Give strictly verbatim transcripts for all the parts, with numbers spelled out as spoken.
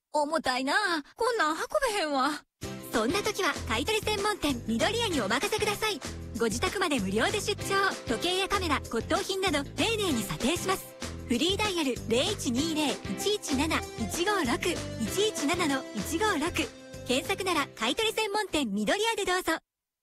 重たいな。こんなん運べへんわ。そんな時は買取専門店緑屋にお任せください。ご自宅まで無料で出張。時計やカメラ、骨董品など丁寧に査定します。フリーダイヤル ゼロいちにゼロ いちいちなな いちごろく いちいちなな いちごろく。検索なら買取専門店緑屋でどうぞ。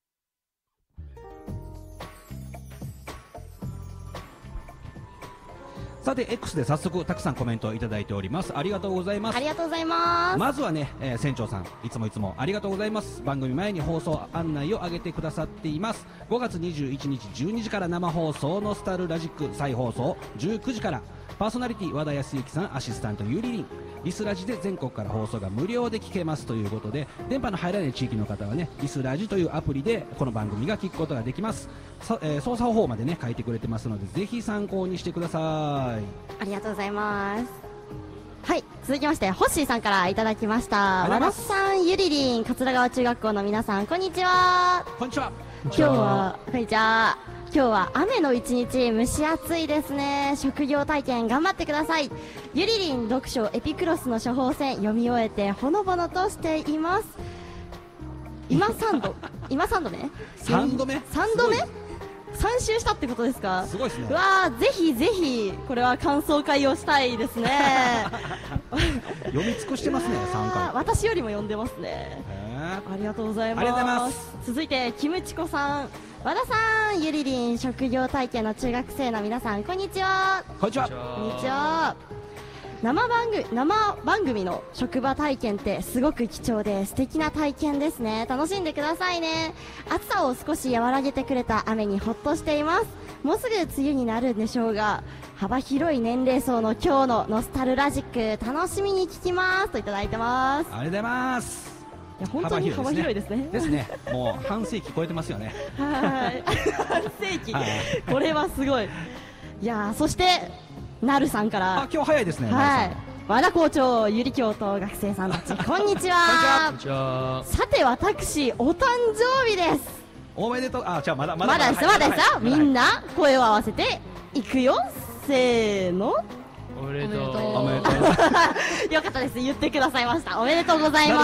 さて X で早速たくさんコメントをいただいております。ありがとうございます。 ありがとうございます。 まずはね、えー、船長さんいつもいつもありがとうございます。番組前に放送案内を上げてくださっています。ごがつにじゅういちにちじゅうにじから生放送ノスタルラジック再放送じゅうくじから、パーソナリティ和田康之さん、アシスタントゆりりん、リスラジで全国から放送が無料で聞けますということで、電波の入らない地域の方はね、リスラジというアプリでこの番組が聞くことができます。さ、えー、操作方法までね書いてくれてますので、ぜひ参考にしてください。 ありがとうございます。はい、続きましてホッシーさんからいただきました。和田さん、ゆりりん、桂川中学校の皆さん、こんにちは。 こんにちは。 今日はこんにちは。今日は雨の一日、蒸し暑いですね。職業体験頑張ってください。ゆりりん、読書エピクロスの処方箋読み終えてほのぼのとしています。今さんど今さんど目さんどめさんどめさん周したってことですか。 すごいですね。 うわー、ぜひぜひこれは感想会をしたいですね。 読み尽くしてますね。さんかい。 私よりも読んでますね。ありがとうございます。 ありがとうございます。 続いてキムチコさん、和田さん、ゆりりん、職業体験の中学生の皆さん、こんにちは。 こんにちは。 こんにちは。生番組、生番組の職場体験ってすごく貴重で素敵な体験ですね。楽しんでくださいね。暑さを少し和らげてくれた雨にほっとしています。もうすぐ梅雨になるんでしょうが、幅広い年齢層の今日のノスタルラジック楽しみに聞きますといただいてます。 ありがとうございます。 いや本当に幅広いですね。 ですね。もう半世紀超えてますよね。 はい。半世紀、 はい、 これはすごい。いやー、そしてなるさんから。 あ、今日早いですね。 はい。和田校長、ゆり教と学生さんたち、こんにちは。 こんにちは。 さて私お誕生日です。 おめでとう。あ、じゃあまだまだまだですまだですよ。みんな声を合わせていくよ。せーの。 おめでとう。 おめでとう。 よかったです。言ってくださいました。おめでとうございます。